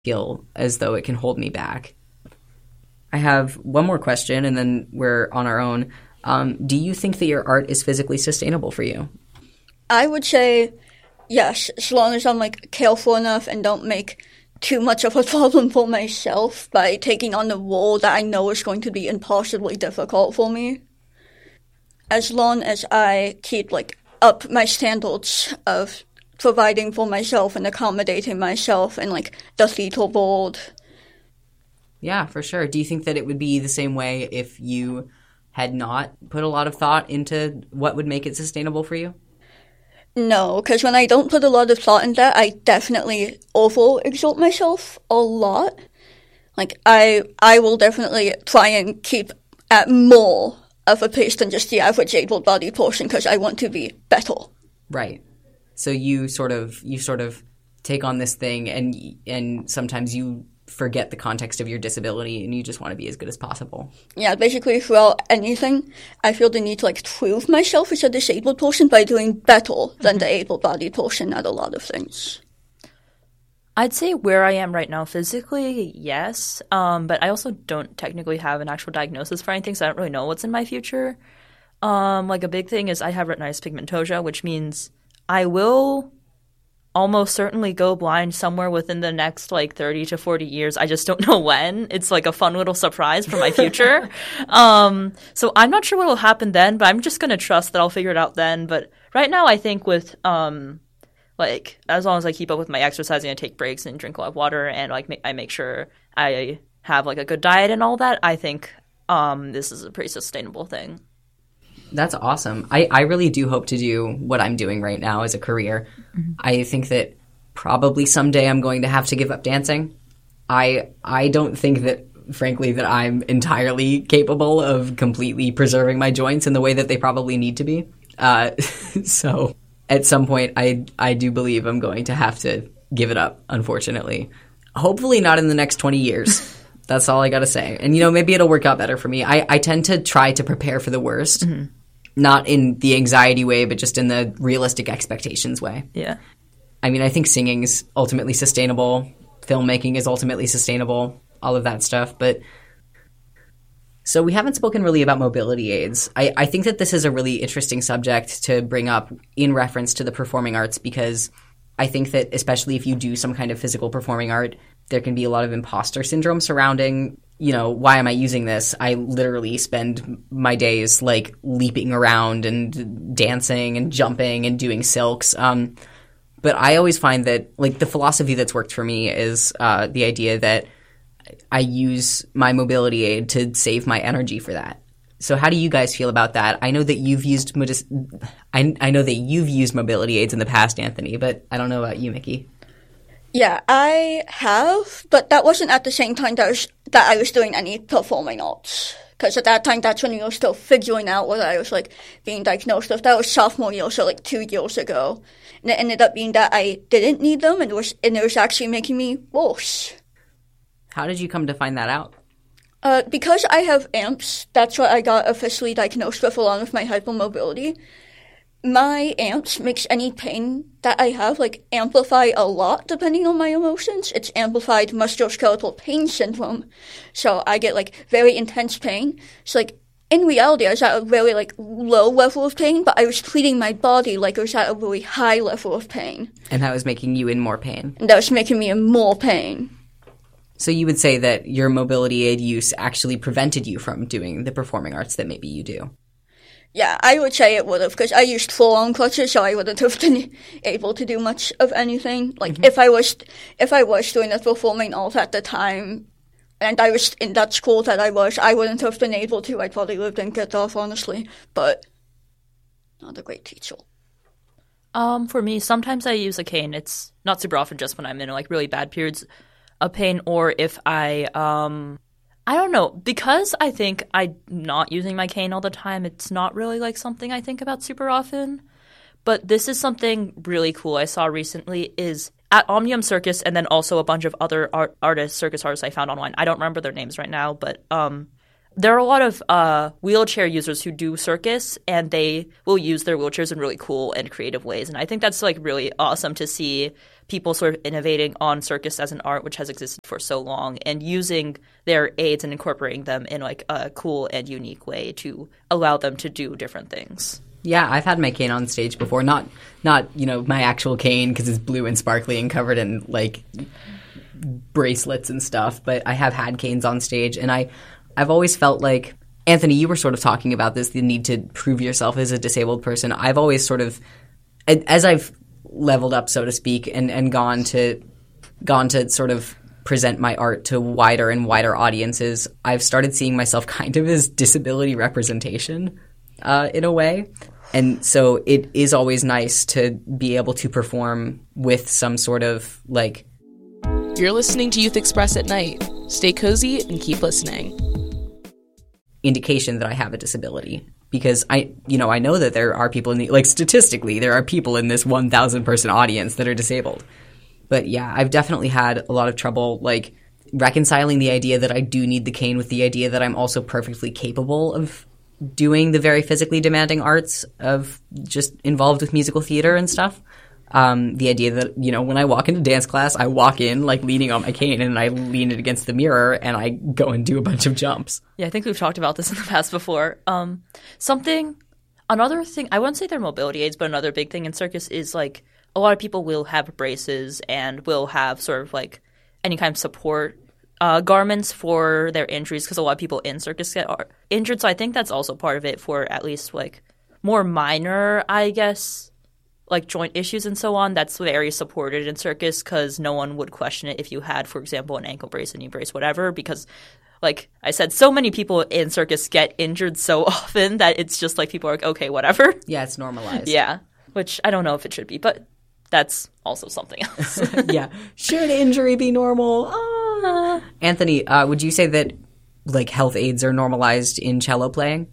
feel as though it can hold me back. I have one more question, and then we're on our own. Do you think that your art is physically sustainable for you? I would say yes, as long as I'm like careful enough and don't make too much of a problem for myself by taking on the role that I know is going to be impossibly difficult for me. As long as I keep like up my standards of providing for myself and accommodating myself in like the theater world. Yeah, for sure. Do you think that it would be the same way if you had not put a lot of thought into what would make it sustainable for you? No, because when I don't put a lot of thought in that, I definitely overexert myself a lot. Like, I will definitely try and keep at more of a pace than just the average able-bodied person because I want to be better. Right. So you sort of take on this thing and sometimes you forget the context of your disability and you just want to be as good as possible. Yeah, basically throughout anything, I feel the need to like prove myself as a disabled person by doing better than the able-bodied person at a lot of things. I'd say where I am right now physically, yes, but I also don't technically have an actual diagnosis for anything, so I don't really know what's in my future. Like a big thing is I have retinitis pigmentosa, which means I will almost certainly go blind somewhere within the next like 30 to 40 years. I just don't know when. It's like a fun little surprise for my future. So I'm not sure what will happen then, but I'm just going to trust that I'll figure it out then. But right now I think with like as long as I keep up with my exercising and take breaks and drink a lot of water and like I make sure I have like a good diet and all that, I think this is a pretty sustainable thing. That's awesome. I really do hope to do what I'm doing right now as a career. Mm-hmm. I think that probably someday I'm going to have to give up dancing. I don't think that, frankly, that I'm entirely capable of completely preserving my joints in the way that they probably need to be. So at some point, I do believe I'm going to have to give it up, unfortunately. Hopefully not in the next 20 years. That's all I got to say. And, maybe it'll work out better for me. I tend to try to prepare for the worst. Mm-hmm. Not in the anxiety way, but just in the realistic expectations way. Yeah. I mean, I think singing's ultimately sustainable. Filmmaking is ultimately sustainable. All of that stuff. But so we haven't spoken really about mobility aids. I think that this is a really interesting subject to bring up in reference to the performing arts because I think that especially if you do some kind of physical performing art, there can be a lot of imposter syndrome surrounding why am I using this? I literally spend my days like leaping around and dancing and jumping and doing silks. But I always find that like the philosophy that's worked for me is the idea that I use my mobility aid to save my energy for that. So how do you guys feel about that? I know that you've used I know that you've used mobility aids in the past, Anthony, but I don't know about you, Mickey. Yeah, I have, but that wasn't at the same time that I was doing any performing arts. Because at that time, that's when you were still figuring out what I was, like, being diagnosed with. That was sophomore year, so, like, 2 years ago. And it ended up being that I didn't need them, and it was actually making me worse. How did you come to find that out? Because I have AMPS, that's what I got officially diagnosed with along with my hypermobility. My AMPS makes any pain that I have, like, amplify a lot depending on my emotions. It's amplified musculoskeletal pain syndrome. So I get, like, very intense pain. So, like, in reality, I was at a very, like, low level of pain, but I was treating my body like I was at a really high level of pain. And that was making you in more pain. And that was making me in more pain. So you would say that your mobility aid use actually prevented you from doing the performing arts that maybe you do? Yeah, I would say it would have, because I used full-on crutches, so I wouldn't have been able to do much of anything. Like, if I was doing the performing arts at the time, and I was in that school that I wouldn't have been able to. I'd probably lived in Githoff, honestly, but not a great teacher. For me, sometimes I use a cane. It's not super often, just when I'm in, like, really bad periods of pain, or if I don't know, because I think I'm not using my cane all the time, it's not really like something I think about super often. But this is something really cool I saw recently is at Omnium Circus and then also a bunch of other circus artists I found online. I don't remember their names right now, but there are a lot of wheelchair users who do circus, and they will use their wheelchairs in really cool and creative ways. And I think that's like really awesome to see people sort of innovating on circus as an art which has existed for so long and using their aids and incorporating them in like a cool and unique way to allow them to do different things. Yeah, I've had my cane on stage before. Not my actual cane because it's blue and sparkly and covered in like bracelets and stuff, but I have had canes on stage, and I've always felt like, Anthony, you were sort of talking about this, the need to prove yourself as a disabled person. I've always sort of, as I've leveled up, so to speak, and gone to sort of present my art to wider and wider audiences, I've started seeing myself kind of as disability representation in a way. And so it is always nice to be able to perform with some sort of like... You're listening to Youth Express at Night. Stay cozy and keep listening. Indication that I have a disability, because I know that there are people statistically there are people in this 1,000 person audience that are disabled. But yeah, I've definitely had a lot of trouble like reconciling the idea that I do need the cane with the idea that I'm also perfectly capable of doing the very physically demanding arts of just involved with musical theater and stuff. The idea that, when I walk into dance class, I walk in like leaning on my cane and I lean it against the mirror and I go and do a bunch of jumps. Yeah, I think we've talked about this in the past before. Another thing, I wouldn't say they're mobility aids, but another big thing in circus is like a lot of people will have braces and will have sort of like any kind of support garments for their injuries, because a lot of people in circus get injured. So I think that's also part of it for at least like more minor, I guess, like joint issues and so on. That's very supported in circus because no one would question it if you had, for example, an ankle brace, a knee brace, whatever, because like I said, so many people in circus get injured so often that it's just like people are like, okay, whatever. Yeah, it's normalized. Yeah, which I don't know if it should be, but that's also something else. Yeah. Should injury be normal? Anthony, would you say that like health aids are normalized in cello playing?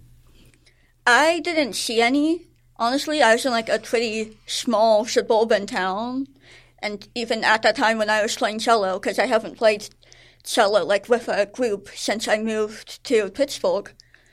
I didn't see any. Honestly, I was in like a pretty small suburban town. And even at that time when I was playing cello, because I haven't played cello like with a group since I moved to Pittsburgh,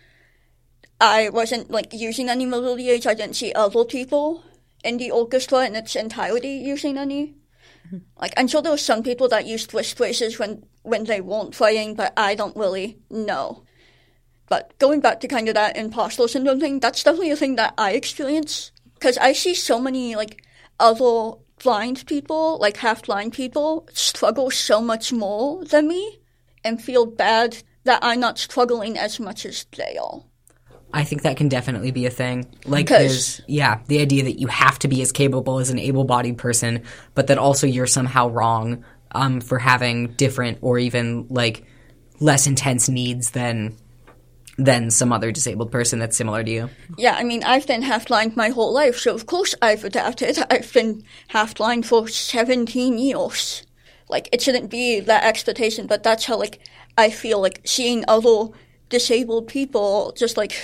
I wasn't like using any mobility aids. I didn't see other people in the orchestra in its entirety using any. Like, I'm sure there were some people that used wrist braces when they weren't playing, but I don't really know. But going back to kind of that imposter syndrome thing, that's definitely a thing that I experience. Because I see so many, like, other blind people, like half-blind people, struggle so much more than me and feel bad that I'm not struggling as much as they are. I think that can definitely be a thing. Like, there's, the idea that you have to be as capable as an able-bodied person, but that also you're somehow wrong for having different or even, like, less intense needs than some other disabled person that's similar to you. Yeah, I mean, I've been half-blind my whole life, so of course I've adapted. I've been half-blind for 17 years. Like, it shouldn't be that expectation, but that's how, like, I feel like seeing other disabled people just, like,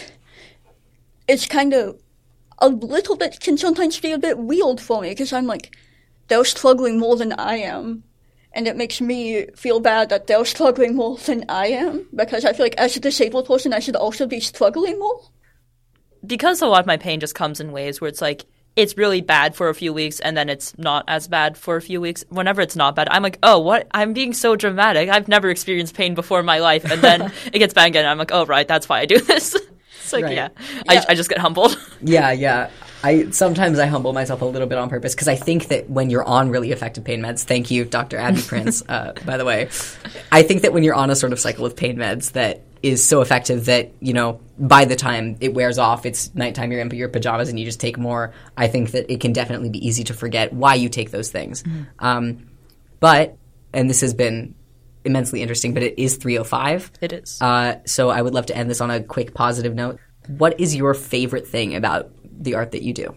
it's kind of a little bit, can sometimes be a bit weird for me, because I'm like, they're struggling more than I am. And it makes me feel bad that they're struggling more than I am, because I feel like as a disabled person, I should also be struggling more. Because a lot of my pain just comes in waves where it's like, it's really bad for a few weeks, and then it's not as bad for a few weeks. Whenever it's not bad, I'm like, oh, what? I'm being so dramatic. I've never experienced pain before in my life. And then it gets bad again, and I'm like, oh, right, that's why I do this. It's like, right. I just get humbled. Yeah. Sometimes I humble myself a little bit on purpose, because I think that when you're on really effective pain meds, thank you, Dr. Abby Prince, by the way, I think that when you're on a sort of cycle of pain meds that is so effective that, by the time it wears off, it's nighttime, you're in your pajamas and you just take more, I think that it can definitely be easy to forget why you take those things. Mm-hmm. But, and this has been immensely interesting, but it is 3:05. It is. So I would love to end this on a quick positive note. What is your favorite thing about the art that you do?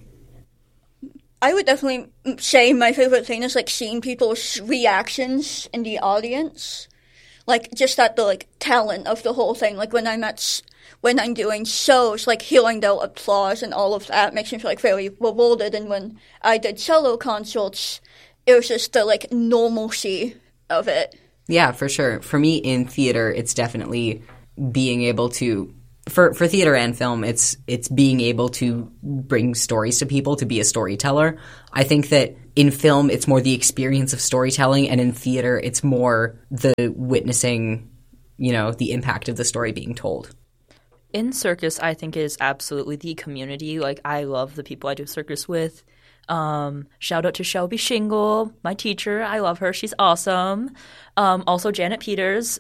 I would definitely say my favorite thing is, like, seeing people's reactions in the audience. Like, just that the, like, talent of the whole thing. Like, when I'm doing shows, like, hearing their applause and all of that makes me feel, like, very rewarded. And when I did cello concerts, it was just the, like, normalcy of it. Yeah, for sure. For me in theater, it's definitely being able to for theater and film, it's being able to bring stories to people, to be a storyteller. I think that in film, it's more the experience of storytelling, and in theater, it's more the witnessing, the impact of the story being told. In circus, I think it is absolutely the community. Like, I love the people I do circus with. Shout out to Shelby Shingle, my teacher. I love her. She's awesome. Also Janet Peters.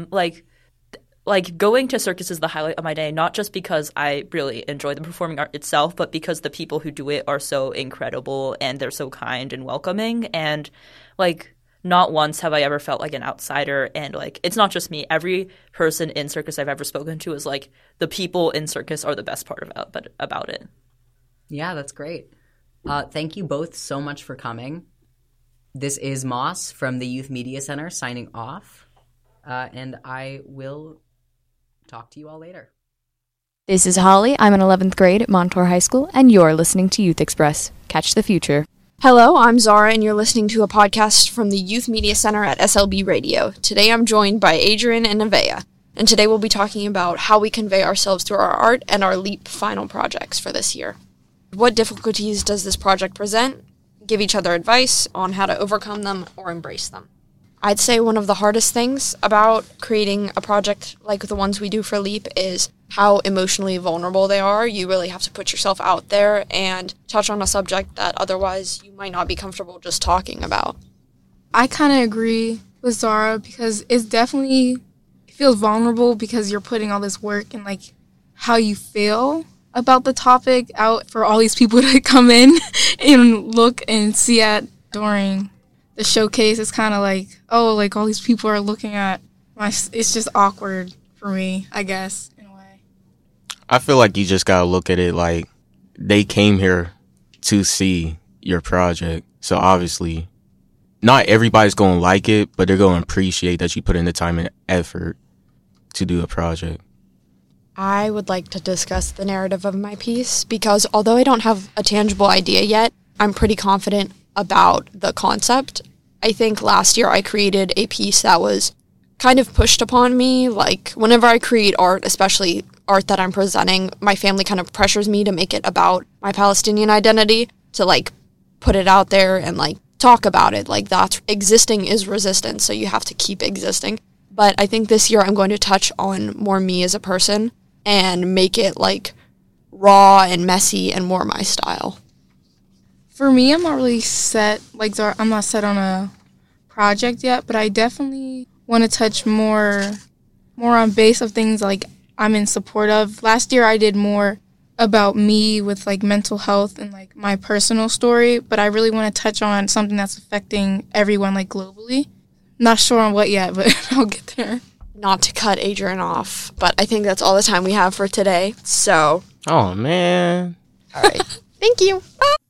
Like going to circus is the highlight of my day, not just because I really enjoy the performing art itself, but because the people who do it are so incredible and they're so kind and welcoming. And like, not once have I ever felt like an outsider. And like, it's not just me. Every person in circus I've ever spoken to is like, the people in circus are the best part about it. Yeah, that's great. Thank you both so much for coming. This is Moss from the Youth Media Center signing off. And I will talk to you all later. This is Holly. I'm in 11th grade at Montour High School, and you're listening to Youth Express. Catch the future. Hello, I'm Zara, and you're listening to a podcast from the Youth Media Center at SLB Radio. Today I'm joined by Adrian and Nevaeh, and today we'll be talking about how we convey ourselves through our art and our LEAP final projects for this year. What difficulties does this project present? Give each other advice on how to overcome them or embrace them. I'd say one of the hardest things about creating a project like the ones we do for LEAP is how emotionally vulnerable they are. You really have to put yourself out there and touch on a subject that otherwise you might not be comfortable just talking about. I kind of agree with Zara because it feels vulnerable because you're putting all this work and like how you feel about the topic out for all these people to come in and look and see at during the showcase. It's kind of like, oh, like all these people are looking at it's just awkward for me, I guess, in a way. I feel like you just gotta look at it like they came here to see your project. So obviously, not everybody's gonna like it, but they're gonna appreciate that you put in the time and effort to do a project. I would like to discuss the narrative of my piece because although I don't have a tangible idea yet, I'm pretty confident about the concept. I think last year I created a piece that was kind of pushed upon me. Like, whenever I create art, especially art that I'm presenting, my family kind of pressures me to make it about my Palestinian identity, to, like, put it out there and, like, talk about it. Like, that's existing is resistance, so you have to keep existing. But I think this year I'm going to touch on more me as a person and make it, like, raw and messy and more my style. For me, I'm not really set, like Zara, I'm not set on a project yet, but I definitely want to touch more on base of things like I'm in support of. Last year I did more about me with like mental health and like my personal story, but I really want to touch on something that's affecting everyone like globally. Not sure on what yet, but I'll get there. Not to cut Adrian off, but I think that's all the time we have for today, so. Oh, man. All right. Thank you.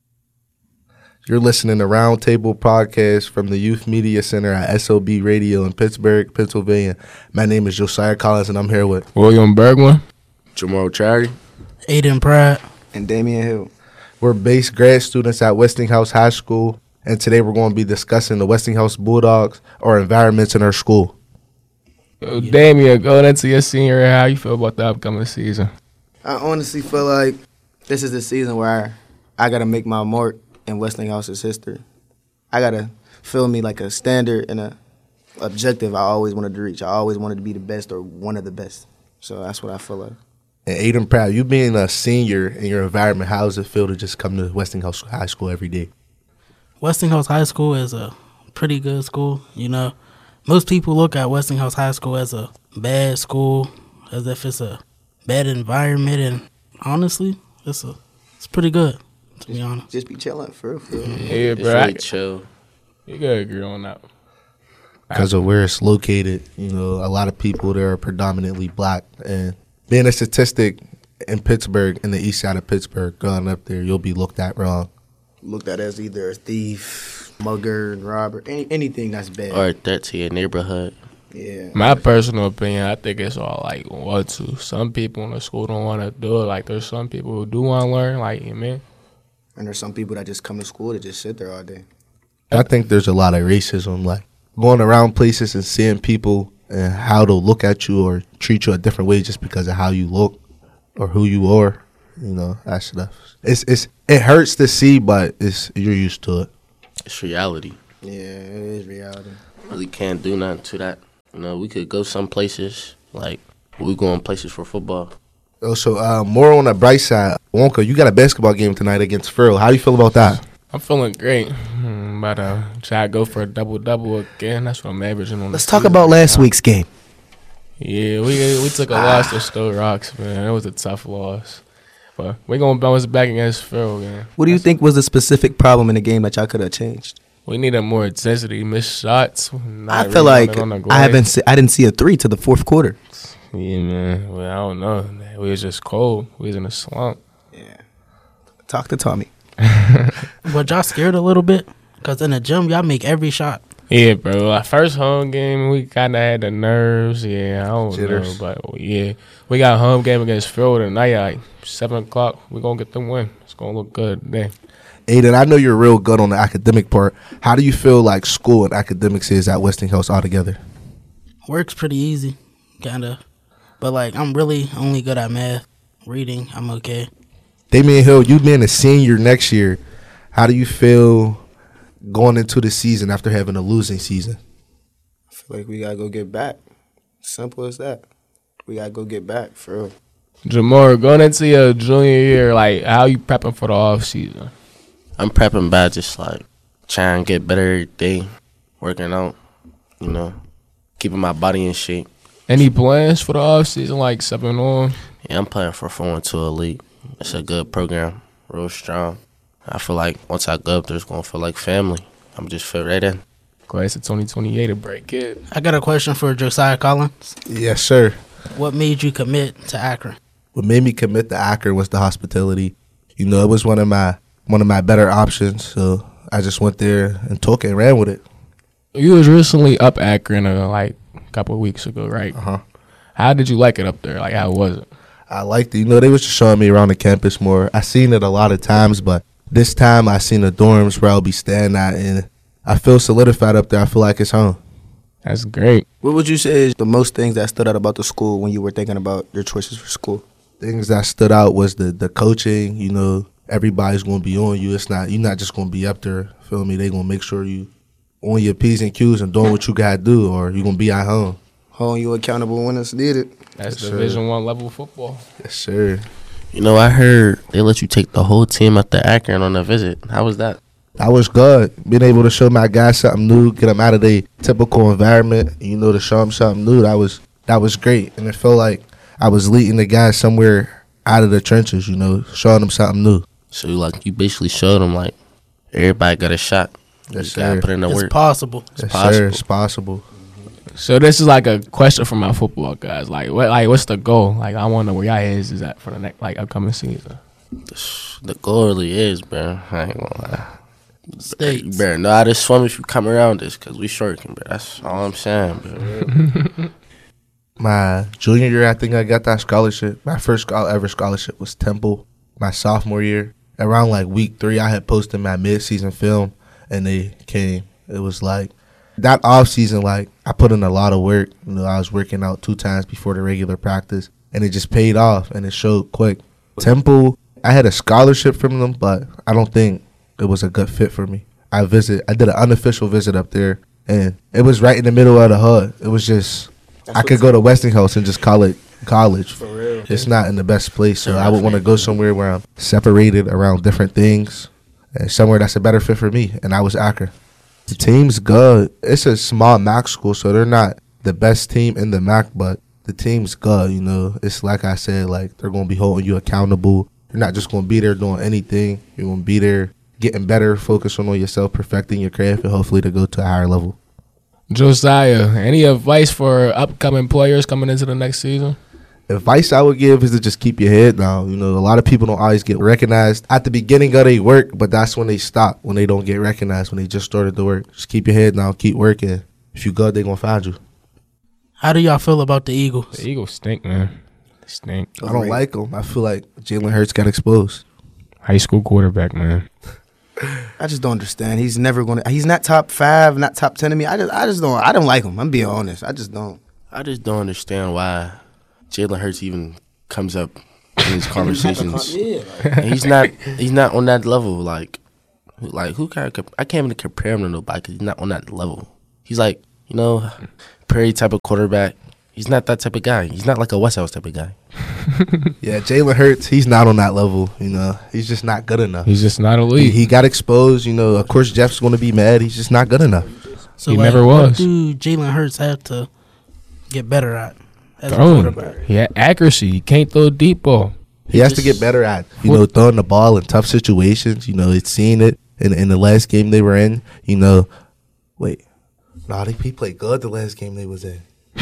You're listening to Roundtable Podcast from the Youth Media Center at SLB Radio in Pittsburgh, Pennsylvania. My name is Josiah Collins, and I'm here with William Bergman, Jamal Cherry, Aiden Pratt, and Damian Hill. We're base grad students at Westinghouse High School, and today we're going to be discussing the Westinghouse Bulldogs, or environments in our school. Yo, Damian, going into your senior year, how you feel about the upcoming season? I honestly feel like this is the season where I got to make my mark in Westinghouse's history. I got to feel me like a standard and a objective I always wanted to reach. I always wanted to be the best or one of the best. So that's what I feel like. And Aiden Pratt, you being a senior in your environment, how does it feel to just come to Westinghouse High School every day? Westinghouse High School is a pretty good school. You know, most people look at Westinghouse High School as a bad school, as if it's a bad environment, and honestly, it's pretty good, to be honest. Just be chilling, for real. Yeah, bro. Really chill. You gotta agree on that. Because of where it's located, you know, a lot of people there are predominantly black. And being a statistic in Pittsburgh, in the east side of Pittsburgh, going up there, you'll be looked at wrong. Looked at as either a thief, mugger, robber, anything that's bad. Or a threat to your neighborhood. Yeah. My personal opinion, I think it's all like what to. Some people in the school don't want to do it. Like, there's some people who do want to learn, like, you mean? And there's some people that just come to school to just sit there all day. I think there's a lot of racism, like going around places and seeing people and how they'll look at you or treat you a different way just because of how you look or who you are. You know, that stuff. It hurts to see, but you're used to it. It's reality. Yeah, it is reality. Really can't do nothing to that. You know, we could go some places, like we going places for football. Also, more on the bright side, Wonka, you got a basketball game tonight against Furl. How do you feel about that? I'm feeling great. I'm about to try to go for a double-double again. That's what I'm averaging on. Let's talk about last week's game. Yeah, we took a loss to Stowe Rocks, man. It was a tough loss. But we're going to bounce back against Phil, man. What do you think was the specific problem in the game that y'all could have changed? We needed more intensity, missed shots. I feel like I didn't see a 3 to the fourth quarter. Yeah, man. Well, I don't know. We was just cold. We was in a slump. Yeah. Talk to Tommy. But y'all scared a little bit? Because in the gym, y'all make every shot. Yeah, bro. Our first home game, we kind of had the nerves. Yeah, I don't know. But, yeah, we got a home game against Phil tonight at 7 o'clock. We're going to get the win. It's going to look good today. Aiden, I know you're real good on the academic part. How do you feel like school and academics is at Westinghouse altogether? Work's pretty easy, kind of. But, like, I'm really only good at math. Reading, I'm okay. Damian Hill, you being a senior next year, how do you feel going into the season after having a losing season? I feel like we got to go get back. Simple as that. We got to go get back, for real. Jamar, going into your junior year, like, how you prepping for the off season? I'm prepping bad, just like trying to get better every day, working out, you know, keeping my body in shape. Any plans for the off season, like 7 on? Yeah, I'm playing for 4-2 Elite. It's a good program, real strong. I feel like once I go up there, it's going to feel like family. I'm just fit right in. Class of 2028 to break it. I got a question for Josiah Collins. Yes, sir. What made you commit to Akron? What made me commit to Akron was the hospitality. You know, it was one of my better options, so I just went there and took it and ran with it. You was recently up Akron like a couple of weeks ago, right? Uh-huh. How did you like it up there? Like, how was it? I liked it. You know, they was just showing me around the campus more. I seen it a lot of times, but this time I seen the dorms where I'll be staying at, and I feel solidified up there. I feel like it's home. That's great. What would you say is the most things that stood out about the school when you were thinking about your choices for school? Things that stood out was the coaching. You know, everybody's going to be on you. You're not just going to be up there, feel me? They're going to make sure you on your P's and Q's and doing what you got to do, or you're going to be at home. Holding you accountable when it's needed. That's yes, Division I level football. Yes, sir. You know, I heard they let you take the whole team up to Akron on a visit. How was that? That was good. Being able to show my guys something new, get them out of their typical environment, you know, to show them something new, that was great. And it felt like I was leading the guys somewhere out of the trenches, you know, showing them something new. So, like, you basically showed them, like, everybody got a shot. Yes, you gotta put in the work. It's possible. Yes, sir. It's possible. So this is like a question for my football guys. What's the goal? Like, I want to know where y'all is at for the next upcoming season. The goal really is, bro. I ain't gonna lie. States. You better know how to swim if you come around this, because we shorting, bro. That's all I'm saying, bro. My junior year, I think I got that scholarship. My first ever scholarship was Temple. My sophomore year, around like week 3, I had posted my mid-season film, and they came. It was like that off season, like I put in a lot of work. You know, I was working out 2 times before the regular practice, and it just paid off, and it showed quick. Temple, I had a scholarship from them, but I don't think it was a good fit for me. I did an unofficial visit up there, and it was right in the middle of the hood. It was just, I could go to Westinghouse and just call it college. For real. It's not in the best place, so I would want to go somewhere where I'm separated around different things, and somewhere that's a better fit for me, and I was Akron. The team's good. It's a small MAC school, so they're not the best team in the MAC, but the team's good, you know. It's like I said, like they're going to be holding you accountable. You're not just going to be there doing anything. You're going to be there getting better, focusing on yourself, perfecting your craft, and hopefully to go to a higher level. Josiah, any advice for upcoming players coming into the next season? Advice I would give is to just keep your head down. You know, a lot of people don't always get recognized at the beginning of their work, but that's when they stop, when they don't get recognized, when they just started the work. Just keep your head down, keep working. If you good, they're going to find you. How do y'all feel about the Eagles? The Eagles stink, man. They stink. I don't like them. I feel like Jalen Hurts got exposed. High school quarterback, man. I just don't understand. He's not top 5, not top 10 to me. I don't like him. I'm being honest. I just don't. I just don't understand why Jalen Hurts even comes up in these conversations. And he's not on that level. Like who can I can't even compare him to nobody because he's not on that level. He's like, Perry type of quarterback. He's not that type of guy. He's not like a West House type of guy. Yeah, Jalen Hurts, he's not on that level. He's just not good enough. He's just not elite. He got exposed. Of course, Jeff's going to be mad. He's just not good enough. So he never was. What do Jalen Hurts have to get better at as throwing. a quarterback? He had accuracy. He can't throw a deep ball. He has to get better at throwing the ball in tough situations. It's seen it in the last game they were in. He played good the last game they was in.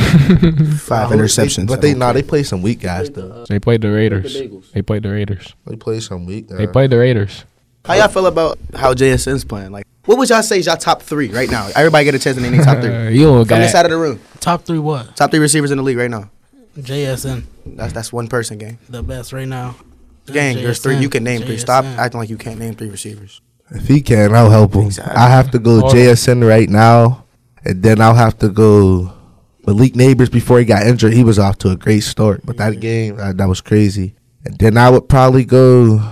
5 interceptions. But they played some weak guys though. They played the Raiders. They played some weak guys. They played the Raiders. How y'all feel about how JSN's playing? Like, what would y'all say is y'all top 3 right now? Everybody get a chance to name their top 3. You don't From this side of the room. Top 3 what? Top 3 receivers in the league right now. JSN. That's one person, gang. The best right now. Gang, JSN. there's 3. You can name 3. Stop JSN. acting like you can't name 3 receivers. If he can, I'll help him. Exactly. I have to go JSN right now, and then I'll have to go Malik Neighbors. Before he got injured, he was off to a great start, but that game, that was crazy. And then I would probably go,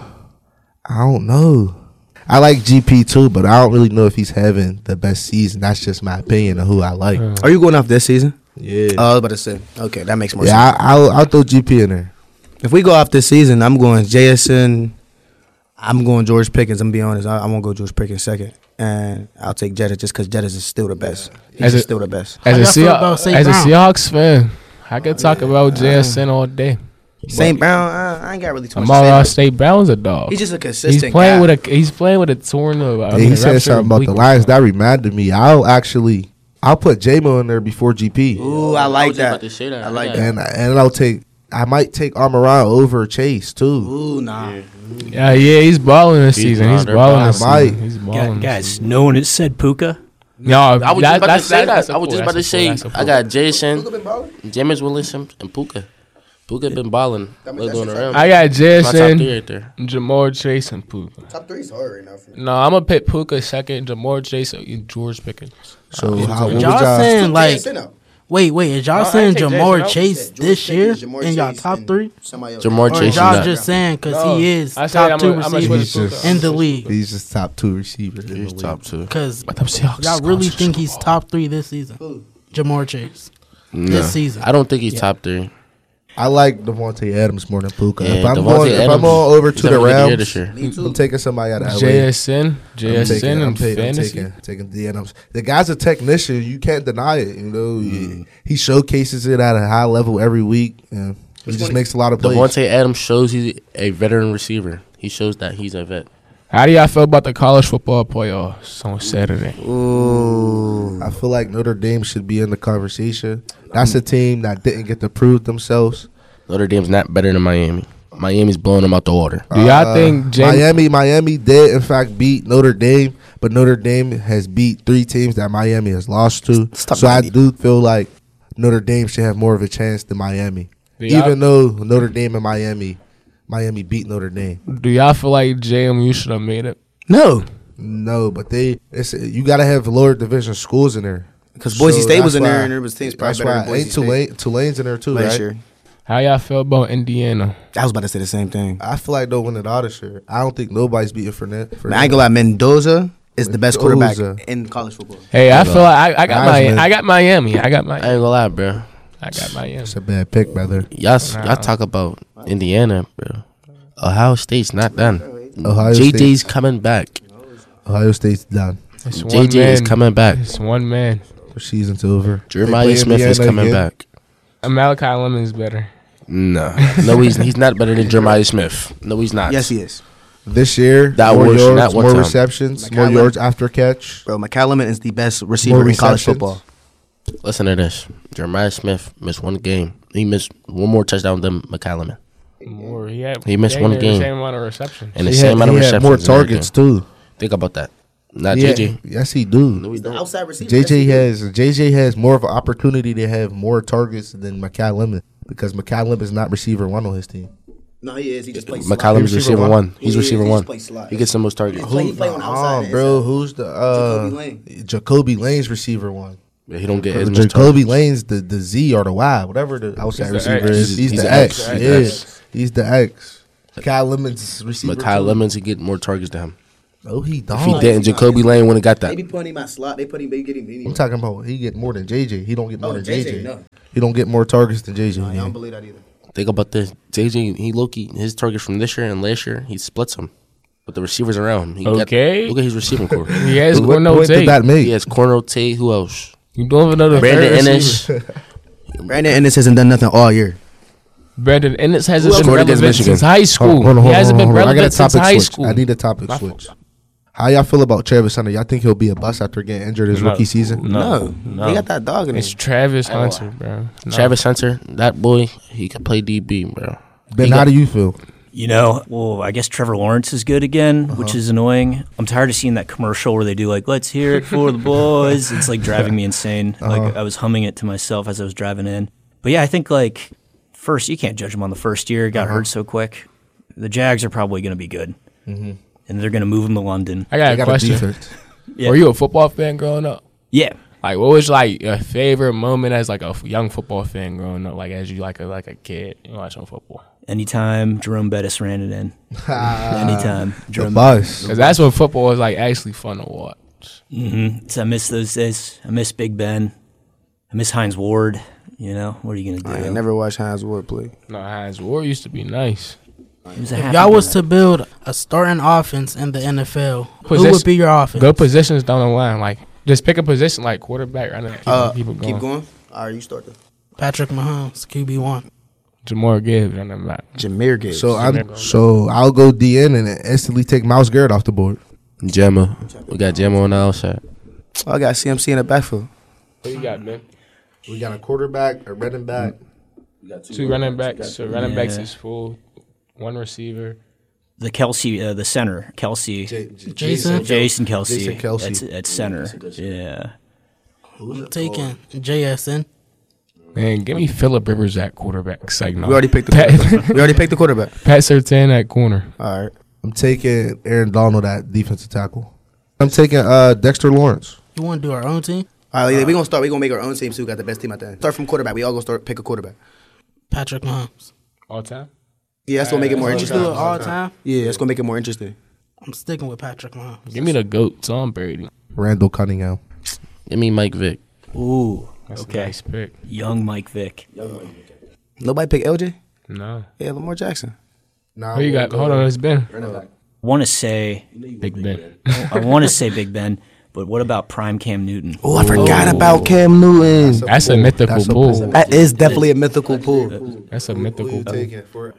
I don't know. I like GP too, but I don't really know if he's having the best season. That's just my opinion of who I like. Are you going off this season? Yeah. I was about to say. Okay, that makes more sense. Yeah, I'll throw GP in there. If we go off this season, I'm going JSN. I'm going George Pickens. I'm going to be honest. I won't go George Pickens second. And I'll take Jettis just because Jettis is still the best. He's still the best. As a Seahawks fan, I could talk about JSN all day. St. Brown, I ain't got really too much Amara to say. St. Brown's a dog. He's just a consistent He's playing guy. He's playing with a torn. He said something about the Lions. That reminded me. I'll put J-Mo in there before GP. Ooh, I like that. I like that. And I might take Amaran over Chase too. Ooh, nah. Yeah, he's balling this season. He's balling this season. He's balling. Guys, no one has said Puka. No, I was just about to say that. I was just about to say I got Jason, Jameis Winston, and Puka. Puka been balling. I got Jason, Jamar Chase, and Puka. Top 3 is hard right now for me. No, I'm gonna pick Puka second, Jamar Chase, and George Pickens. So y'all saying like? Wait, is y'all saying Jamar Chase this year in y'all top 3? Jamar Chase. Or y'all just saying because he is top 2 receiver in the league? He's just top 2 receiver. He's top 2. Because y'all really think he's top 3 this season? Jamar Chase this season? I don't think he's top 3. I like Devontae Adams more than Puka. Yeah, if I'm going over to the Rams, I'm taking somebody out of LA. JSN and fantasy. I'm taking the Adams. The guy's a technician. You can't deny it. He showcases it at a high level every week. And he just makes a lot of plays. Devontae Adams shows he's a veteran receiver. He shows that he's a vet. How do y'all feel about the college football playoffs on Saturday? Ooh. I feel like Notre Dame should be in the conversation. That's a team that didn't get to prove themselves. Notre Dame's not better than Miami. Miami's blowing them out the water. Do y'all think Miami did in fact beat Notre Dame, but Notre Dame has beat 3 teams that Miami has lost to. So I do feel like Notre Dame should have more of a chance than Miami. Even though Notre Dame and Miami beat Notre Dame. Do y'all feel like JMU should have made it? No, but you got to have lower division schools in there. Because Boise State was in there, and there was teams probably better than Boise State. Tulane's in there too, right? Year. How y'all feel about Indiana? I was about to say the same thing. I feel like they'll win it all this year. I don't think nobody's beating Fournette. I ain't gonna lie, Mendoza is the best quarterback in college football. Hey, I feel like I got Miami. I ain't gonna lie, bro. I got Miami. It's a bad pick, brother. Y'all talk about Indiana, bro. Ohio State's not done. JJ's coming back. Ohio State's done. JJ is coming back. It's one man. The season's over. Jeremiah Smith is coming back. Malachi Lemon's better. No, he's not better than Jeremiah Smith. No, he's not. Yes, he is. This year, more receptions, more yards after catch. Bro, McCallum is the best receiver in college football. Listen to this. Jeremiah Smith missed 1 game. He missed 1 more touchdown than McCallum. He missed 1 game. The same amount of receptions. And the same amount of receptions. More targets too. Think about that. Not JJ. Yes, he do. No, he don't. Outside receiver. JJ has more of an opportunity to have more targets than McCallum because McCallum is not receiver 1 on his team. No, he is. He just plays. McCallum's receiver 1. He's receiver 1. He gets the most targets. He play on the outside. Bro, who's the Jacoby Lane's receiver 1? Yeah, he don't get as much Jacoby Lane's the Z or the Y, whatever the outside receiver is. He's the X. He's the X. Kyle Lemons receiver. But Kyle Lemons, he get more targets than him. Oh, he don't. If he didn't, Jacoby Lane wouldn't got that. They be putting him at slot. They get him anyway. I'm talking about he get more than JJ. He don't get more than JJ. No. He don't get more targets than JJ. I don't believe that either. Think about this. JJ, he low-key, his targets from this year and last year, he splits them. But the receivers around him. Look at his receiving core. He has Cornell Tate. He has Cornell Tate. Who else? You don't have another Brandon Ennis. Brandon Ennis hasn't done nothing all year. Brandon Ennis hasn't been relevant since high school. Hold on, he hasn't been relevant I got a since topic high switch. school. I need a topic switch. How y'all feel about Travis Hunter? Y'all think he'll be a bust after getting injured his rookie season? No. He got that dog in him. It's Travis Hunter, bro. No. Travis Hunter, that boy, he can play DB, bro. Ben, how do you feel? You know, well, I guess Trevor Lawrence is good again, which is annoying. I'm tired of seeing that commercial where they do like, let's hear it for the boys. It's like driving me insane. Like I was humming it to myself as I was driving in. But yeah, I think like first, you can't judge him on the first year. It got hurt so quick. The Jags are probably going to be good. Mm-hmm. And they're going to move him to London. I got a question. Yeah. Were you a football fan growing up? Yeah. Like, what was like your favorite moment as like a young football fan growing up? Like as you like a kid watching football. Anytime Jerome Bettis ran it in. Anytime. The bus. Because that's when football was like actually fun to watch. Mm-hmm. So I miss those days. I miss Big Ben. I miss Hines Ward. You know, what are you going to do? I never watched Hines Ward play. No, Hines Ward used to be nice. If y'all was to build a starting offense in the NFL, who would be your offense? Good positions down the line. Like, just pick a position like quarterback. Right now. Keep going. All right, you start there. Patrick Mahomes, QB1. Jamar Gibbs on that map. Jameer Gibbs. So I'll go DN and instantly take Myles Garrett off the board. Gemma. We got Gemma on the outside. I got CMC in the backfield. Who you got, man? We got a quarterback, a running back. We got two running backs. So running backs is full. One receiver. The Kelsey, the center. Kelsey. Jason Kelsey. Jason Kelsey. At center. Yeah. I'm taking JSN. Man, give me Phillip Rivers at quarterback. Like, no. We already picked the quarterback. Pat Surtain at corner. All right. I'm taking Aaron Donald at defensive tackle. I'm taking Dexter Lawrence. You want to do our own team? All right, we're going to start. We're going to make our own team so we got the best team out there. Start from quarterback. We all going to pick a quarterback. Patrick Mahomes. All time? Yeah, that's going to make it more interesting. Do it all time? Yeah, that's going to make it more interesting. I'm sticking with Patrick Mahomes. Give me the GOAT, Tom Brady. Randall Cunningham. Give me Mike Vick. Ooh, That's okay. a nice pick. Young Mike Vick. Nobody pick LJ? No. Yeah, Lamar Jackson. Nah, Who you got? Hold on, it's Ben. Want to say Big Ben. I want to say Big Ben, but what about Prime Cam Newton? Oh, I forgot about Cam Newton. That's a mythical pool. That is definitely a mythical pool. That's a mythical pool.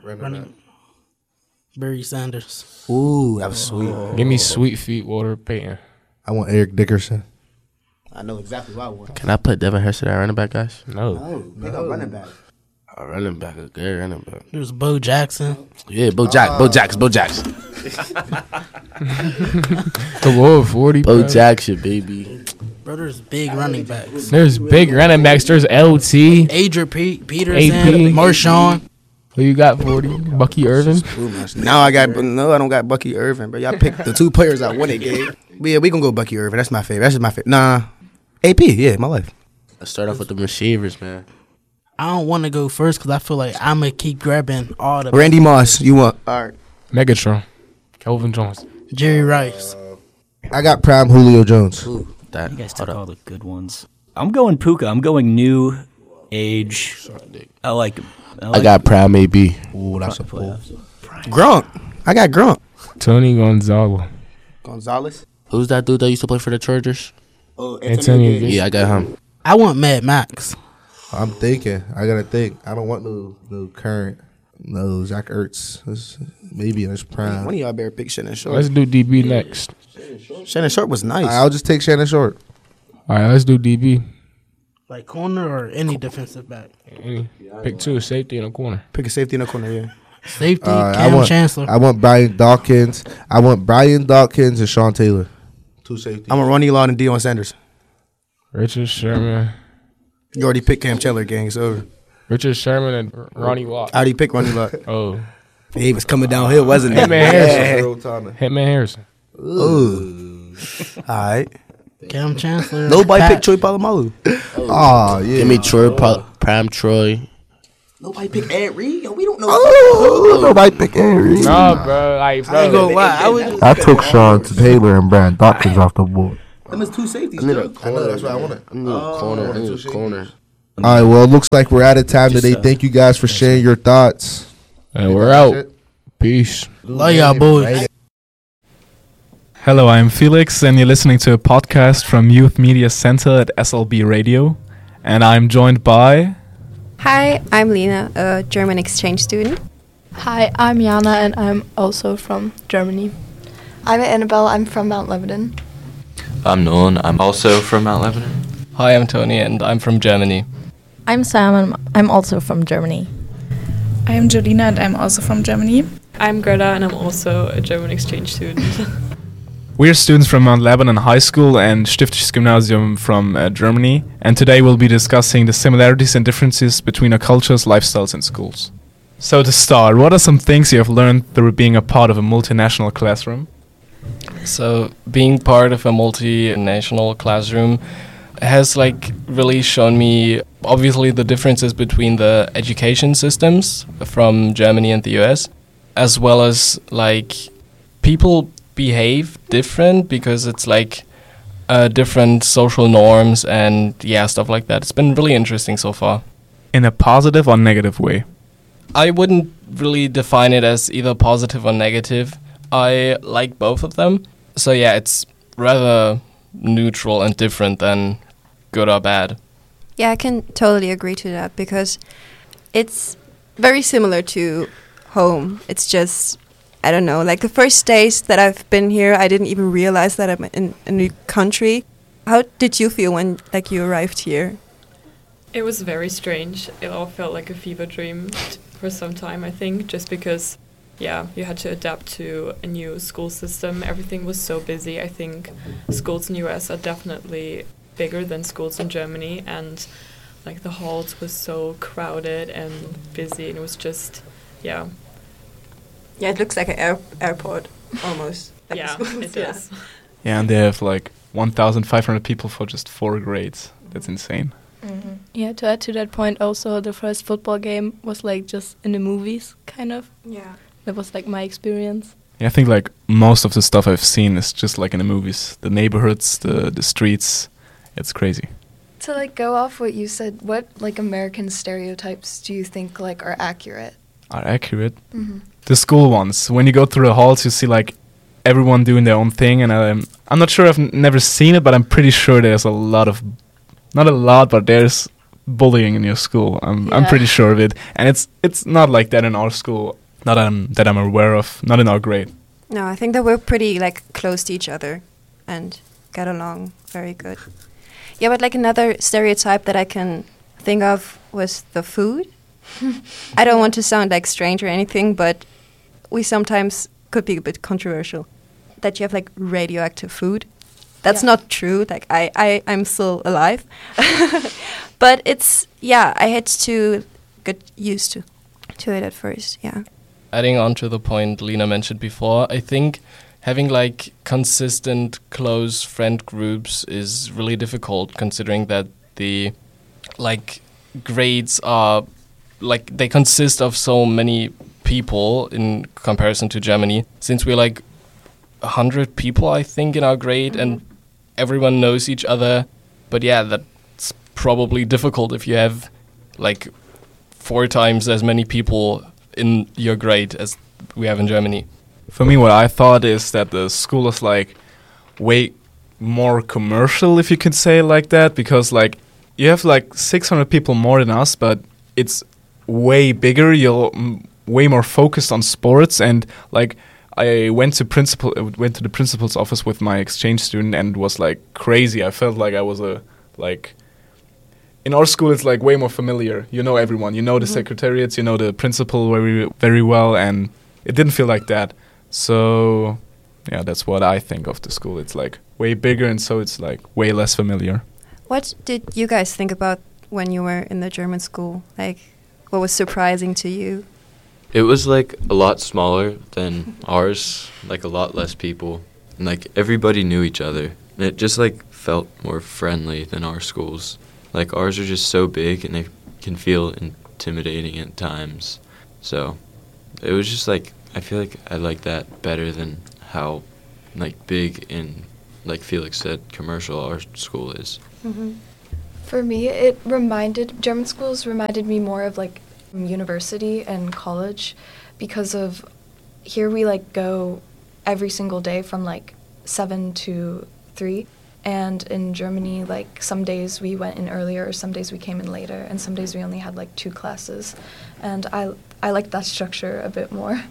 Barry Sanders. Ooh, that was sweet. Give me Sweet Feet Walter Payton. I want Eric Dickerson. I know exactly what I want. Can I put Devin Hester at running back, guys? No. Pick up running back. A running back, a good running back. There's Bo Jackson. Yeah, Bo Jackson. The Lord 40. Bo Jackson, baby. Bro, there's big running backs. There's big running backs. There's LT. Adrian Peterson. AP. Marshawn. Who you got, 40? Bucky Irvin? Now I don't got Bucky Irvin, but y'all picked the two players I wanted, Gabe. But yeah, we gonna go Bucky Irvin. That's my favorite. That's just my favorite. Nah, AP. Yeah, my life. Let's start off with the receivers, man. I don't want to go first because I feel like I'm going to keep grabbing all the... Randy Moss, you want? All right. Megatron. Kelvin Jones. Jerry Rice. I got prime Julio Jones. You guys took all the good ones. I'm going Puka. I'm going new age. I like him. I got prime AB. Ooh, that's a pull. Gronk. I got Gronk. Tony Gonzalez. Who's that dude that used to play for the Chargers? Oh, Antonio Gates. Yeah, I got him. I want Mad Max. I'm thinking. I gotta think. I don't want no current. No, Zach Ertz. Maybe in his prime. One of y'all better pick Shannon Sharp. Let's do DB next. Shannon Sharp was nice. I'll just take Shannon Sharp. All right, let's do DB. Like corner or any defensive back? Pick two, safety in a corner. Pick a safety in the corner, yeah. Safety, Cam Chancellor. I want Brian Dawkins. And Sean Taylor. Two safety. I'm a Ronnie Lott and Deion Sanders. Richard Sherman. You already picked Cam Chandler, gang. It's over. Richard Sherman and Ronnie Lott. I already picked Ronnie Lott. Oh. He was coming downhill, wasn't he? Hitman Harrison. Hitman Harrison. Ooh. All right. Cam Chancellor. Nobody picked Troy Polamalu. Oh, yeah. Give me Troy, Prime Troy. Nobody picked Ed Reed. Yo, we don't know. Nobody picked Ed Reed. No, bro. Like, bro. I ain't gonna lie. I took Sean Taylor and Brandon Dawkins off the board. Them is two safeties. I need a Joe. corner. That's what I wanted. I need a corner. All right, well, it looks like we're out of time today. Thank you guys for sharing your thoughts. And we're out. Peace. Love y'all, boys. Hello, I'm Felix, and you're listening to a podcast from Youth Media Center at SLB Radio. And I'm joined by... Hi, I'm Lena, a German exchange student. Hi, I'm Jana, and I'm also from Germany. I'm Annabelle, I'm from Mount Lebanon. I'm Nolan, I'm also from Mount Lebanon. Hi, I'm Tony, and I'm from Germany. I'm Sam, and I'm also from Germany. I'm Jolina, and I'm also from Germany. I'm Greta, and I'm also a German exchange student. We're students from Mount Lebanon High School and Stiftisches Gymnasium from Germany, and today we'll be discussing the similarities and differences between our cultures, lifestyles, and schools. So to start, what are some things you have learned through being a part of a multinational classroom? So, being part of a multinational classroom has really shown me obviously the differences between the education systems from Germany and the US, as well as people behave different because it's different social norms and stuff like that. It's been really interesting so far. In a positive or negative way? I wouldn't really define it as either positive or negative. I like both of them. So yeah, it's rather neutral and different than good or bad. Yeah, I can totally agree to that because it's very similar to home. It's just, I don't know, the first days that I've been here, I didn't even realize that I'm in a new country. How did you feel when you arrived here? It was very strange. It all felt like a fever dream for some time, I think, just because, you had to adapt to a new school system. Everything was so busy. I think schools in the US are definitely bigger than schools in Germany, and the halls was so crowded and busy, and it was just, Yeah, it looks like an airport, almost. It does. Yeah, and they have 1,500 people for just 4 grades. That's insane. Mm-hmm. Yeah, to add to that point, also the first football game was just in the movies, kind of. Yeah. That was my experience. Yeah, I think most of the stuff I've seen is just in the movies. The neighborhoods, the streets, it's crazy. To go off what you said, what American stereotypes do you think are accurate? Are accurate? Mm-hmm. The school ones. When you go through the halls, you see everyone doing their own thing, and I'm not sure, I've never seen it, but I'm pretty sure there's a lot of, not a lot, but there's bullying in your school. I'm pretty sure of it, and it's not like that in our school. Not that I'm aware of. Not in our grade. No, I think that we're pretty close to each other, and get along very good. Yeah, but another stereotype that I can think of was the food. I don't want to sound strange or anything, but we sometimes could be a bit controversial. That you have radioactive food. That's not true. I'm still alive. But it's, I had to get used to it at first, yeah. Adding on to the point Lena mentioned before, I think having consistent close friend groups is really difficult, considering that the grades are they consist of so many people in comparison to Germany. Since we're 100 people, I think, in our grade, and everyone knows each other. But yeah, that's probably difficult if you have 4 times as many people in your grade as we have in Germany. For me, what I thought is that the school is way more commercial, if you could say it like that, because you have 600 people more than us, but it's way bigger. You're way more focused on sports, and I went to the principal's office with my exchange student, and was crazy. I felt I was in our school, it's way more familiar. You know everyone. You know the secretariats. You know the principal very, very well, and it didn't feel like that. So, yeah, that's what I think of the school. It's way bigger, and so it's way less familiar. What did you guys think about when you were in the German school? What was surprising to you? It was a lot smaller than ours, a lot less people, and everybody knew each other. And it just felt more friendly than our schools. Like, ours are just so big and they can feel intimidating at times. So it was just like, I feel like I like that better than how like big and, like Felix said, commercial our school is. Mm-hmm. For me, German schools reminded me more of like university and college, because of here we like go every single day from like 7 to 3. And in Germany, like some days we went in earlier, some days we came in later, and some days we only had like 2 classes. And I like that structure a bit more.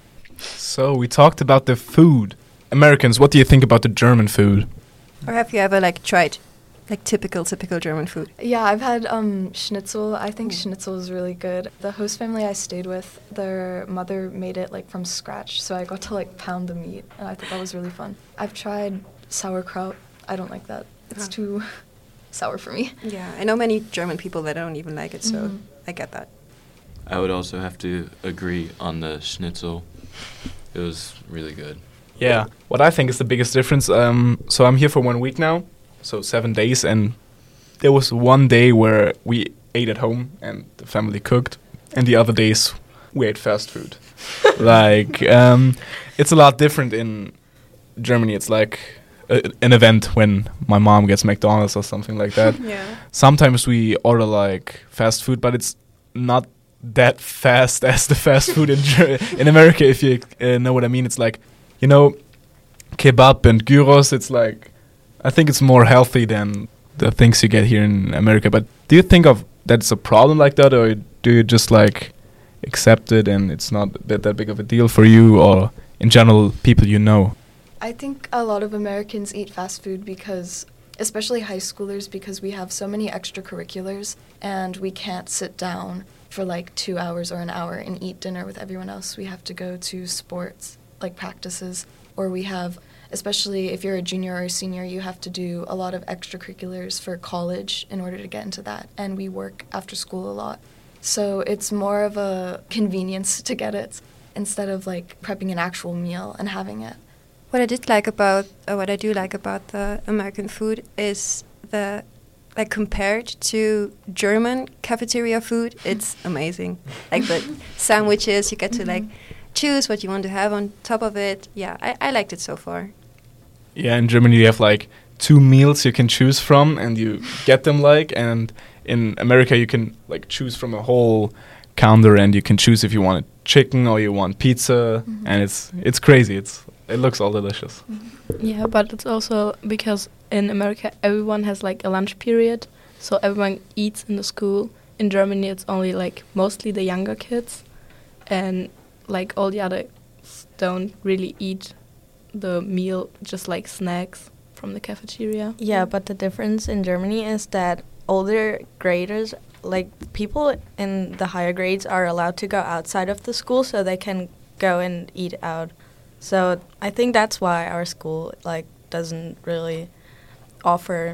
So we talked about the food. Americans, what do you think about the German food? Or have you ever like tried like typical German food? Yeah, I've had schnitzel. I think schnitzel is really good. The host family I stayed with, their mother made it like from scratch, so I got to like pound the meat, and I thought that was really fun. I've tried sauerkraut. I don't like that. It's too sour for me. Yeah, I know many German people that don't even like it, so I get that. I would also have to agree on the schnitzel. It was really good. Yeah, what I think is the biggest difference, so I'm here for 1 week now, so 7 days, and there was one day where we ate at home and the family cooked, and the other days we ate fast food. Like, it's a lot different in Germany. It's like an event when my mom gets McDonald's or something like that. Yeah. Sometimes we order like fast food, but it's not that fast as the fast food in America, if you know what I mean. It's like, you know, kebab and gyros, it's like, I think it's more healthy than the things you get here in America. But do you think of that's a problem like that, or do you just like accept it and it's not that big of a deal for you, or in general people you know? I think a lot of Americans eat fast food because, especially high schoolers, because we have so many extracurriculars and we can't sit down for like 2 hours or an hour and eat dinner with everyone else. We have to go to sports, like practices, or we have, especially if you're a junior or a senior, you have to do a lot of extracurriculars for college in order to get into that. And we work after school a lot. So it's more of a convenience to get it instead of like prepping an actual meal and having it. What I do like about the American food is the, like compared to German cafeteria food, it's amazing. Like the sandwiches, you get to like choose what you want to have on top of it. Yeah, I liked it so far. Yeah, in Germany you have like 2 meals you can choose from and you get them like, and in America you can like choose from a whole counter and you can choose if you want chicken or you want pizza, and it's crazy. It looks all delicious. Yeah, but it's also because in America everyone has like a lunch period, so everyone eats in the school. In Germany it's only like mostly the younger kids, and like all the others don't really eat the meal, just like snacks from the cafeteria. Yeah, but the difference in Germany is that older graders, like people in the higher grades, are allowed to go outside of the school so they can go and eat out. So I think that's why our school like doesn't really offer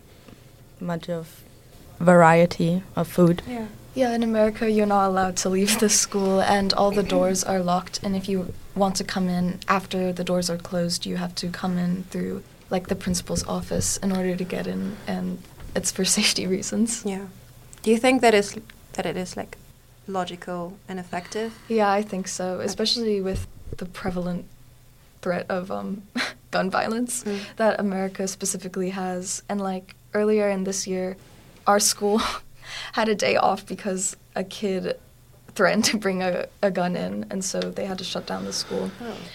much of variety of food. Yeah, in America you're not allowed to leave the school and all the doors are locked, and if you want to come in after the doors are closed, you have to come in through like the principal's office in order to get in, and it's for safety reasons. Yeah. Do you think that it is like logical and effective? Yeah, I think so, especially with the prevalent threat of gun violence that America specifically has. And like earlier in this year, our school had a day off because a kid threatened to bring a gun in, and so they had to shut down the school.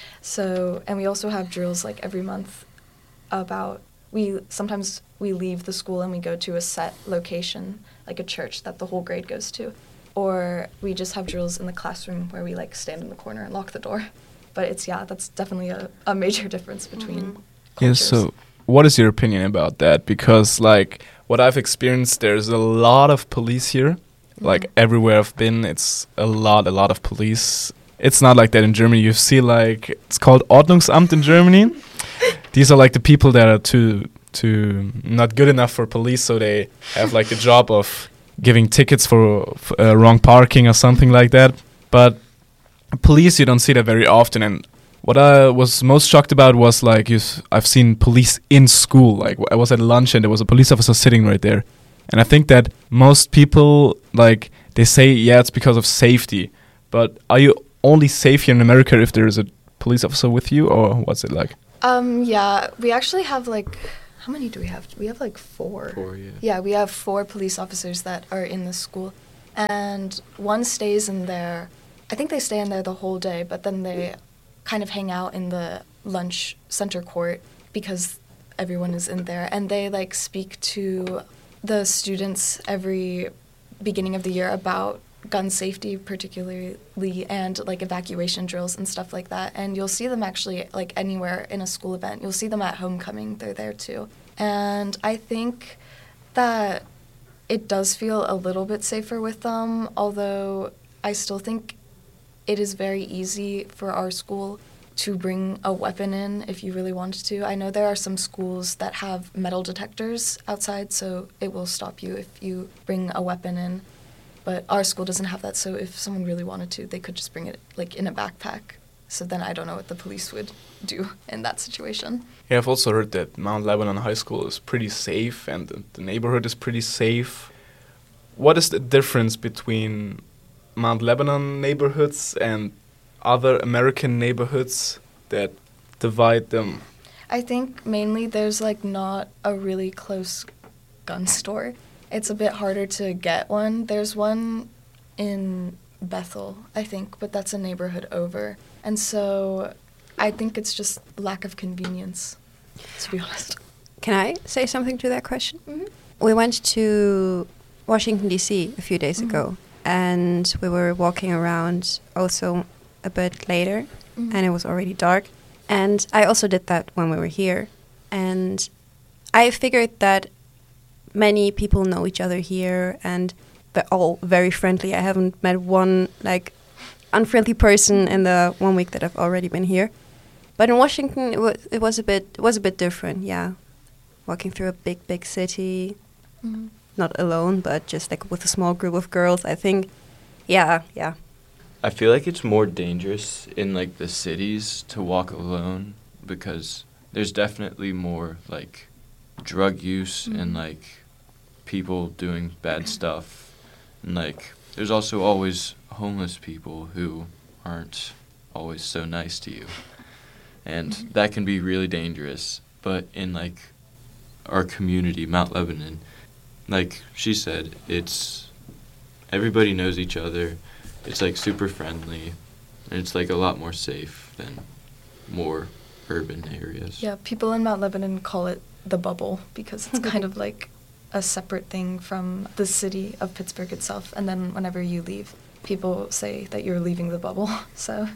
So, and we also have drills like every month about, sometimes we leave the school and we go to a set location, like a church that the whole grade goes to. Or we just have drills in the classroom where we like stand in the corner and lock the door. But that's definitely a major difference between cultures. Yeah, so what is your opinion about that? Because like what I've experienced, there's a lot of police here. Like everywhere I've been, it's a lot of police. It's not like that in Germany. You see like, it's called Ordnungsamt in Germany. These are like the people that are too not good enough for police, so they have like the job of giving tickets for wrong parking or something like that. But police, you don't see that very often. And What I was most shocked about was like I've seen police in school. Like I was at lunch and there was a police officer sitting right there, and I think that most people like they say it's because of safety, but are you only safe here in America if there is a police officer with you, or what's it like? Yeah, we actually have like, how many do we have? We have like 4. 4, yeah. Yeah, we have 4 police officers that are in the school, and one stays in there. I think they stay in there the whole day, but then they kind of hang out in the lunch center court because everyone is in there, and they like speak to the students every beginning of the year about gun safety particularly, and like evacuation drills and stuff like that. And you'll see them actually like anywhere in a school event. You'll see them at homecoming. They're there too. And I think that it does feel a little bit safer with them, although I still think it is very easy for our school to bring a weapon in if you really wanted to. I know there are some schools that have metal detectors outside, so it will stop you if you bring a weapon in. But our school doesn't have that, so if someone really wanted to, they could just bring it like in a backpack. So then I don't know what the police would do in that situation. Yeah, I've also heard that Mount Lebanon High School is pretty safe and the neighborhood is pretty safe. What is the difference between Mount Lebanon neighborhoods and other American neighborhoods that divide them? I think mainly there's like not a really close gun store. It's a bit harder to get one. There's one in Bethel, I think, but that's a neighborhood over. And so I think it's just lack of convenience, to be honest. Can I say something to that question? Mm-hmm. We went to Washington, D.C. a few days ago, and we were walking around also a bit later, and it was already dark. And I also did that when we were here. And I figured that many people know each other here, and they're all very friendly. I haven't met one like unfriendly person in the 1 week that I've already been here. But in Washington, it was a bit different. Yeah, walking through a big city, not alone, but just like with a small group of girls. I think, yeah. I feel like it's more dangerous in like the cities to walk alone because there's definitely more like drug use and like people doing bad stuff, and like there's also always homeless people who aren't always so nice to you, and that can be really dangerous. But in like our community, Mount Lebanon, like she said, it's everybody knows each other. It's like super friendly, and it's like a lot more safe than more urban areas. Yeah, people in Mount Lebanon call it the bubble because it's kind of like a separate thing from the city of Pittsburgh itself. And then whenever you leave, people say that you're leaving the bubble. So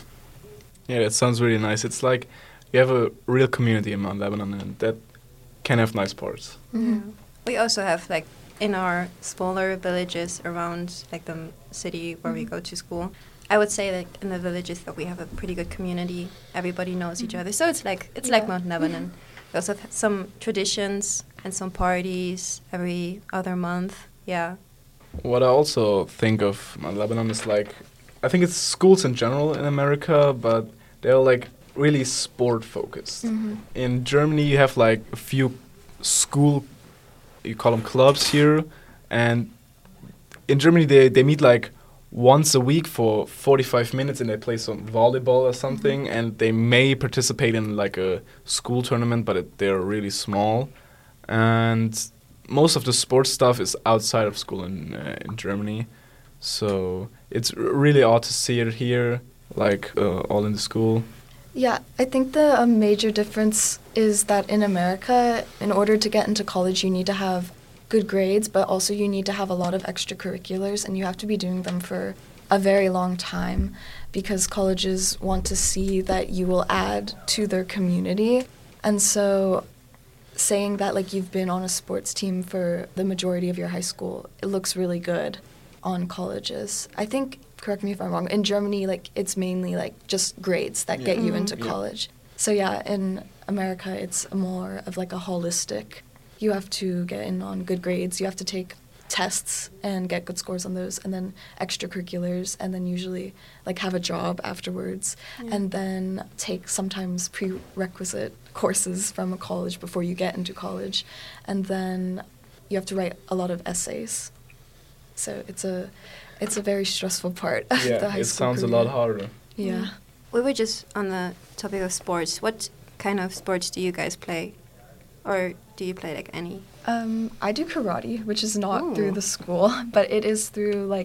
yeah, that sounds really nice. It's like you have a real community in Mount Lebanon, and that can have nice parts. Mm-hmm. We also have like in our smaller villages around like the city where we go to school, I would say like in the villages that we have a pretty good community. Everybody knows each other, so it's like Mount Lebanon. We also have some traditions and some parties every other month. Yeah. What I also think of Mount Lebanon is like, I think it's schools in general in America, but they're like really sport focused. In Germany, you have like a few school, you call them clubs here, and in Germany they meet like once a week for 45 minutes and they play some volleyball or something, and they may participate in like a school tournament, but they're really small. And most of the sports stuff is outside of school in Germany, so it's really odd to see it here, like all in the school. yeah, I think the major difference is that in America, in order to get into college, you need to have good grades, but also you need to have a lot of extracurriculars, and you have to be doing them for a very long time because colleges want to see that you will add to their community. And so saying that like you've been on a sports team for the majority of your high school, it looks really good on colleges. I think, correct me if I'm wrong, in Germany like it's mainly like just grades that get you into college. So yeah, in America it's more of like a holistic, you have to get in on good grades, you have to take tests and get good scores on those, and then extracurriculars, and then usually like have a job afterwards, and then take sometimes prerequisite courses from a college before you get into college, and then you have to write a lot of essays. So it's a very stressful part of the high school. It sounds career. a lot harder. Yeah. We were just on the topic of sports. What kind of sports do you guys play? Or do you play like any? I do karate, which is not through the school, but it is through like